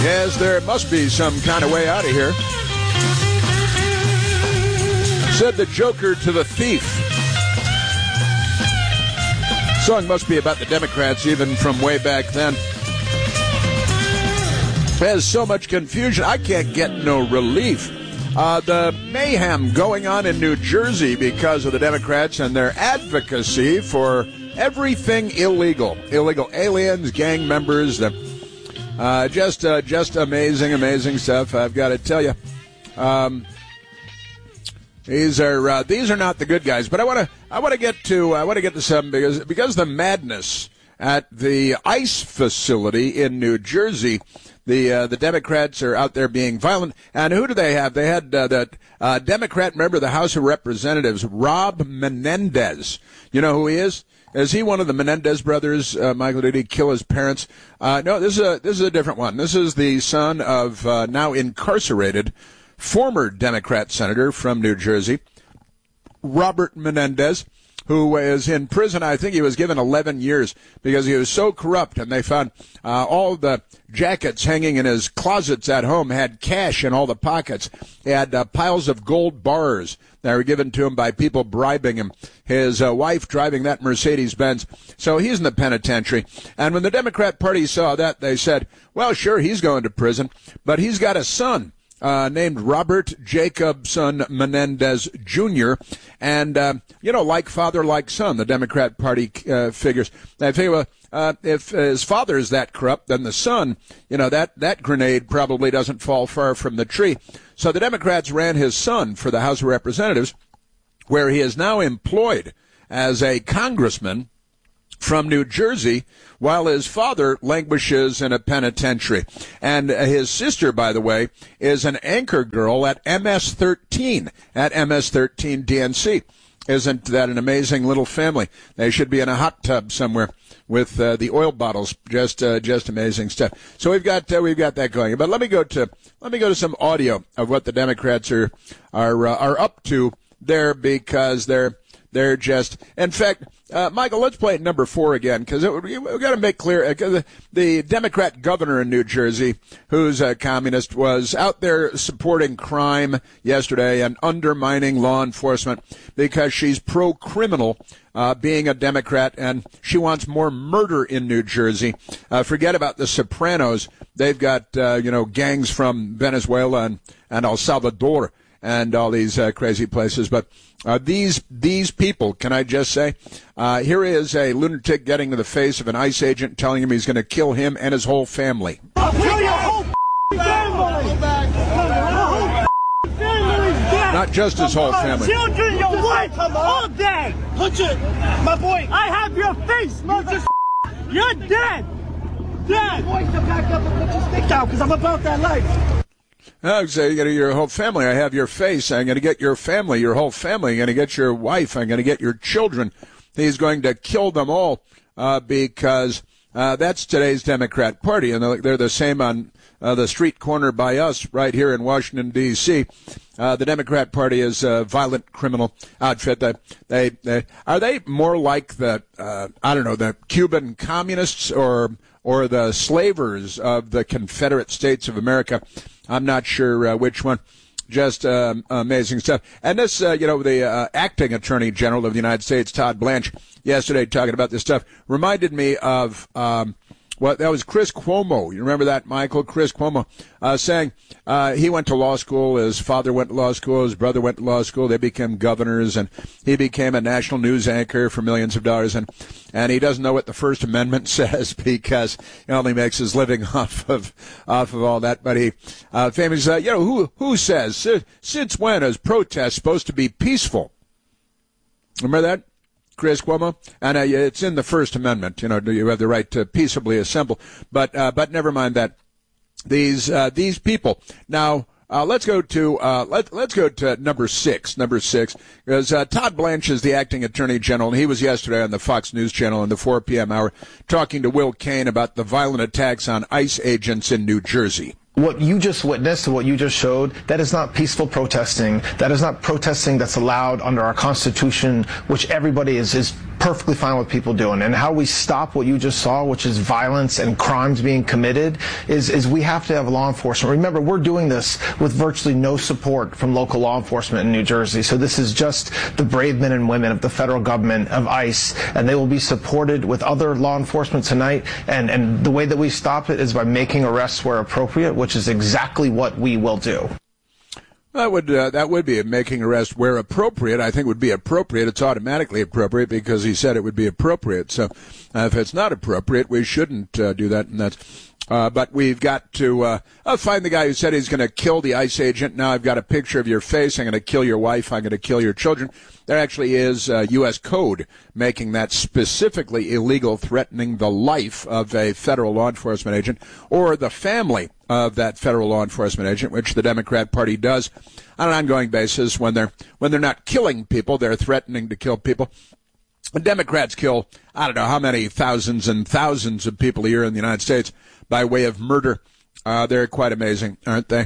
Yes, there must be some kind of way out of here. Said the Joker to the thief. Song must be about the Democrats, even from way back then. There's so much confusion, I can't get no relief. The mayhem going on in New Jersey because of the Democrats and their advocacy for everything illegal. Illegal aliens, gang members, just amazing stuff, I've got to tell you. These are not the good guys, but I want to get to some because the madness at the ICE facility in New Jersey. The Democrats are out there being violent, and who do they have? They had that Democrat member of the House of Representatives, Rob Menendez. You know who he is? Is he one of the Menendez brothers? Michael, did he kill his parents? No, this is a different one. This is the son of now incarcerated former Democrat senator from New Jersey, Robert Menendez, who is in prison. I think he was given 11 years because he was so corrupt, and they found all the jackets hanging in his closets at home had cash in all the pockets. He had piles of gold bars that were given to him by people bribing him. His wife driving that Mercedes-Benz. So he's in the penitentiary. And when the Democrat Party saw that, they said, well, sure, he's going to prison, but he's got a son named Robert Jacobson Menendez Jr. And, like father, like son, the Democrat Party figures. They figure, well, if his father is that corrupt, then the son, that grenade probably doesn't fall far from the tree. So the Democrats ran his son for the House of Representatives, where he is now employed as a congressman from New Jersey, while his father languishes in a penitentiary. And his sister, by the way, is an anchor girl at MS-13, DNC. Isn't that an amazing little family? They should be in a hot tub somewhere with the oil bottles. Just amazing stuff. So we've got that going. But let me go to some audio of what the Democrats are up to there, because they're just, in fact, Michael, let's play number 4 again, because we've got to make clear, the Democrat governor in New Jersey, who's a communist, was out there supporting crime yesterday and undermining law enforcement because she's pro-criminal, being a Democrat, and she wants more murder in New Jersey. Forget about the Sopranos. They've got, gangs from Venezuela and El Salvador and all these crazy places. But these people, can I just say, here is a lunatic getting to the face of an ICE agent telling him he's going to kill him and his whole family. I'll kill your whole family! Not just his whole family. Children, your wife, all dead! Punch it! My boy! I have your face, mother! You're dead! Dead! Boy, to back up and put your stick down, because I'm about that life. I say you got your whole family. I have your face. I'm going to get your family, your whole family. I'm going to get your wife. I'm going to get your children. He's going to kill them all because that's today's Democrat Party, and they're the same on the street corner by us right here in Washington, D.C. The Democrat Party is a violent criminal outfit. Are they more like the Cuban communists or the slavers of the Confederate States of America? I'm not sure which one. Just amazing stuff. And this, the acting Attorney General of the United States, Todd Blanche, yesterday talking about this stuff, reminded me of that was Chris Cuomo. You remember that, Michael? Chris Cuomo saying he went to law school, his father went to law school, his brother went to law school, they became governors, and he became a national news anchor for millions of dollars, and he doesn't know what the First Amendment says because he only makes his living off of all that. But he famously, who says, since when is protest supposed to be peaceful? Remember that? Chris Cuomo, and it's in the First Amendment. You have the right to peaceably assemble, but never mind that. These people now. Let's go to number 6. Number 6, because Todd Blanche is the acting Attorney General, and he was yesterday on the Fox News Channel in the 4 p.m. hour talking to Will Cain about the violent attacks on ICE agents in New Jersey. What you just witnessed, what you just showed, that is not peaceful protesting. That is not protesting that's allowed under our Constitution, which everybody is perfectly fine with people doing. And how we stop what you just saw, which is violence and crimes being committed, is we have to have law enforcement. Remember, we're doing this with virtually no support from local law enforcement in New Jersey. So this is just the brave men and women of the federal government, of ICE, and they will be supported with other law enforcement tonight. And the way that we stop it is by making arrests where appropriate, which is exactly what we will do. That would be making arrest where appropriate. I think would be appropriate. It's automatically appropriate because he said it would be appropriate. So if it's not appropriate, we shouldn't do that. And that's. But we've got to find the guy who said he's going to kill the ICE agent. Now I've got a picture of your face. I'm going to kill your wife. I'm going to kill your children. There actually is U.S. code making that specifically illegal, threatening the life of a federal law enforcement agent or the family of that federal law enforcement agent, which the Democrat Party does on an ongoing basis. When they're not killing people, they're threatening to kill people. The Democrats kill, I don't know how many thousands and thousands of people a year in the United States by way of murder. They're quite amazing, aren't they?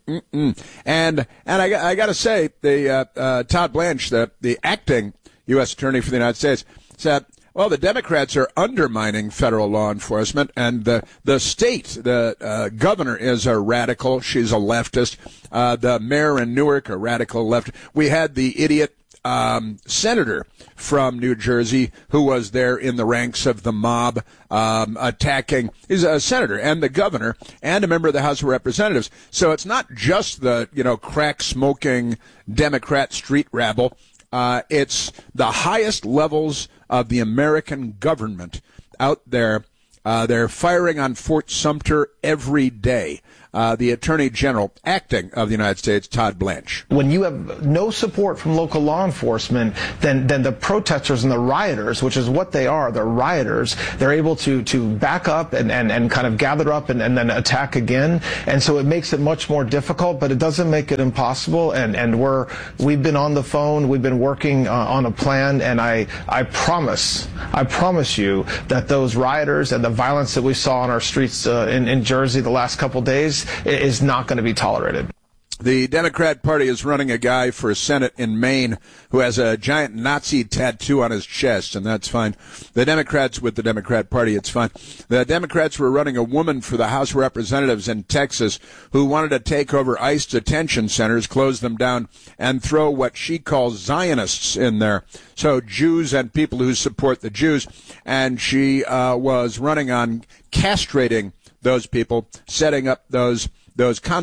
And I got to say, the Todd Blanche, the acting U.S. Attorney for the United States, said, well, the Democrats are undermining federal law enforcement, and the state, the governor is a radical. She's a leftist. The mayor in Newark, a radical left. We had the idiot senator from New Jersey who was there in the ranks of the mob attacking. He's a senator and the governor and a member of the House of Representatives. So it's not just the, crack-smoking Democrat street rabble. It's the highest levels of the American government out there. They're firing on Fort Sumter every day. The Attorney General, acting of the United States, Todd Blanche. When you have no support from local law enforcement, then the protesters and the rioters, which is what they are, they're rioters, they're able to back up and kind of gather up and then attack again. And so it makes it much more difficult, but it doesn't make it impossible. And we've been on the phone, we've been working on a plan, and I promise you that those rioters and the violence that we saw on our streets in Jersey the last couple days is not going to be tolerated. The Democrat Party is running a guy for Senate in Maine who has a giant Nazi tattoo on his chest, and that's fine. The Democrats with the Democrat Party, it's fine. The Democrats were running a woman for the House of Representatives in Texas who wanted to take over ICE detention centers, close them down, and throw what she calls Zionists in there. So Jews and people who support the Jews. And she was running on castrating those people, setting up those